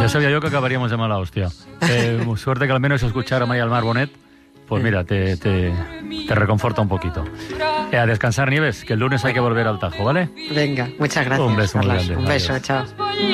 Ya sabía yo que acabaríamos de mala hostia. Suerte que al menos escuchar a Maya al Mar Bonet, pues mira, te reconforta un poquito. A descansar, Nieves, que el lunes hay que volver al Tajo, ¿vale? Venga, muchas gracias. Un beso muy Carlos. grande. Un beso, Adiós. chao.